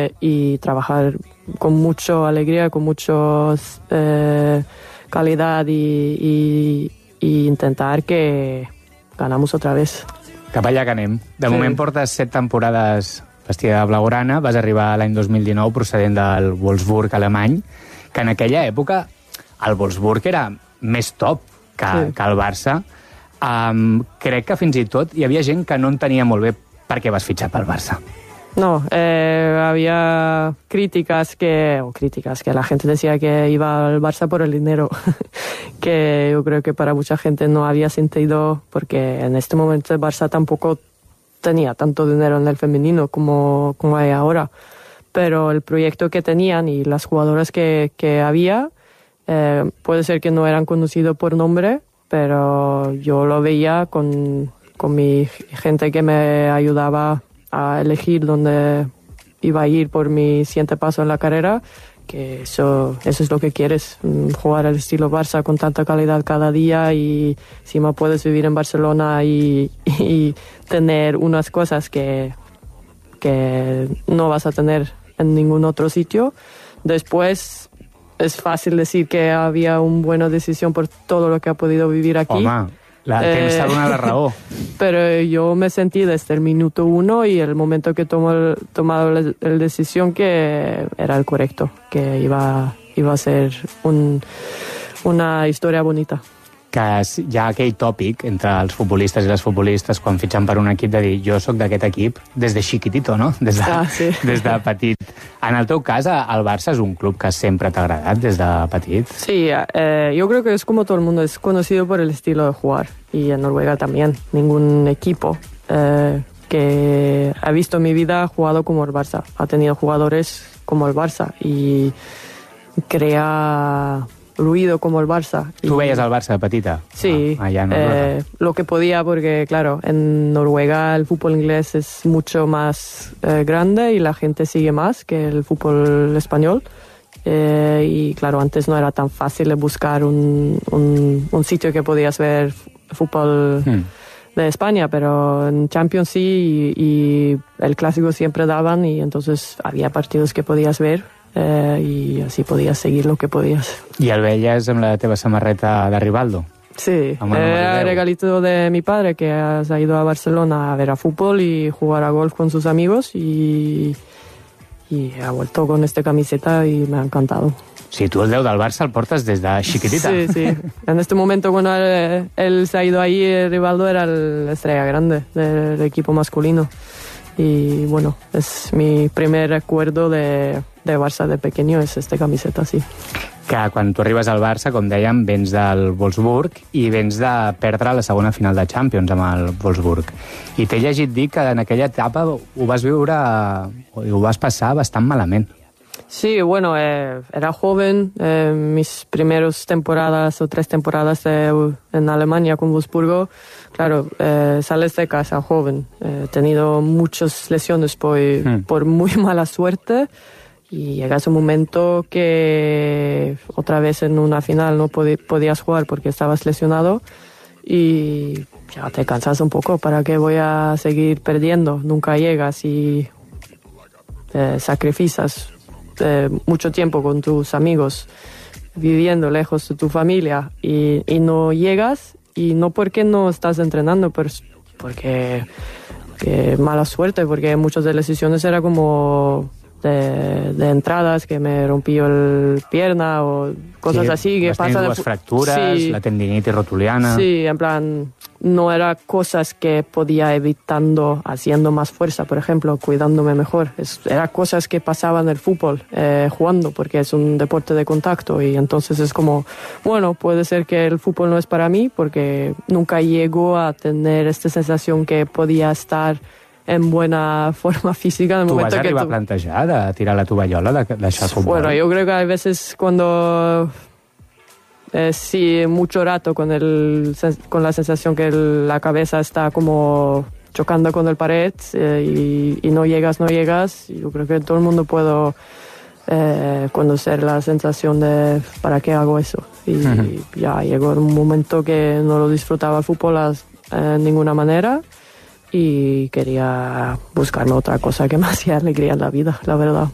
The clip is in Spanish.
y trabajar con mucha alegría, con mucha calidad y intentar que ganamos otra vez. Cap allà que anem. De moment portes 7 temporades vestida de blaugrana, vas arribar l'any 2019 procedent del Wolfsburg alemany, que en aquella època el Wolfsburg era més top que el Barça. Crec que fins i tot hi havia gent que no entenia molt bé per què vas fitxar pel Barça. No, había críticas que la gente decía que iba al Barça por el dinero, que yo creo que para mucha gente no había sentido, porque en este momento el Barça tampoco tenía tanto dinero en el femenino como hay ahora, pero el proyecto que tenían y las jugadoras que había, puede ser que no eran conocidos por nombre, pero yo lo veía con mi gente que me ayudaba a elegir dónde iba a ir por mi siguiente paso en la carrera, que eso es lo que quieres, jugar al estilo Barça con tanta calidad cada día, y encima puedes vivir en Barcelona y tener unas cosas que no vas a tener en ningún otro sitio. Después es fácil decir que había una buena decisión por todo lo que ha podido vivir aquí. Home, temps t'ha donat la raó. Pero yo me sentí desde el minuto 1 y el momento que tomado la decisión que era el correcto, que iba a ser una historia bonita. Que hi ha aquell tòpic entre els futbolistes i les futbolistes quan fitxen per un equip de dir jo sóc d'aquest equip des de chiquitito, no? Des de petit. En el teu cas, el Barça es un club que sempre t'ha agradat des de petit? Sí, yo creo que es como todo el mundo, es conocido por el estilo de jugar, y en Noruega también. Ningún equipo que ha visto en mi vida ha jugado como el Barça, ha tenido jugadores como el Barça y crea ruido como el Barça. ¿Tú veías al Barça de petita? Sí, allá en Noruega. Lo que podía, porque claro, en Noruega el fútbol inglés es mucho más grande y la gente sigue más que el fútbol español. Y claro, antes no era tan fácil buscar un sitio que podías ver fútbol de España, pero en Champions sí, y el clásico siempre daban, y entonces había partidos que podías ver. Y así podías seguir lo que podías. ¿Y el veies amb la teva samarreta de Rivaldo? Sí, era el regalito de mi padre, que se ha ido a Barcelona a ver a fútbol y jugar a golf con sus amigos, y ha vuelto con esta camiseta y me ha encantado. Sí, tú el 10 del Barça el portes des de chiquitita. Sí, sí. En este momento, cuando él se ha ido ahí, Rivaldo era la estrella grande del equipo masculino. Y bueno, es mi primer recuerdo de Barça de pequeño, es esta camiseta, sí. Que quan tu arribes al Barça, com dèiem, vens del Wolfsburg i vens de perdre la segona final de Champions amb el Wolfsburg. I t'he llegit dir que en aquella etapa ho vas viure, ho vas passar bastant malament. Sí, bueno, era joven, mis primeras temporadas o 3 temporadas en Alemania con Wolfsburgo, claro, sales de casa joven, he tenido muchas lesiones por muy mala suerte, y llegas un momento que otra vez en una final no podías jugar porque estabas lesionado, y ya te cansas un poco. ¿Para qué voy a seguir perdiendo? Nunca llegas y sacrificas mucho tiempo con tus amigos, viviendo lejos de tu familia, y no llegas, y no porque no estás entrenando, pero porque mala suerte, porque muchas de las lesiones era como de entradas, que me rompí el pierna o cosas así que pasa. Las fracturas, sí, la tendinitis rotuliana. Sí, en plan, no era cosas que podía evitando haciendo más fuerza, por ejemplo, cuidándome mejor. Era cosas que pasaban en el fútbol, jugando, porque es un deporte de contacto, y entonces es como, bueno, puede ser que el fútbol no es para mí, porque nunca llego a tener esta sensación que podía estar en buena forma física. En el momento vas arribar a plantejar de tirar la tovallola, de deixar el futbol? Bueno, yo creo que hay veces cuando sí, mucho rato con la sensación que la cabeza está como chocando con el pared, y no llegas, yo creo que todo el mundo puede conocer la sensación de ¿para qué hago eso? Y ya llegó un momento que no lo disfrutaba el fútbol de ninguna manera, y quería buscarme otra cosa que me hacía alegría en la vida, la verdad.